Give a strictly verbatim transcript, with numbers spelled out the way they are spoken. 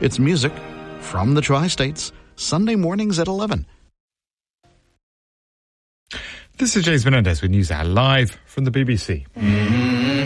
It's music from the Tri-States, Sunday mornings at eleven. This is James Menendez with NewsHour live from the B B C. Mm-hmm.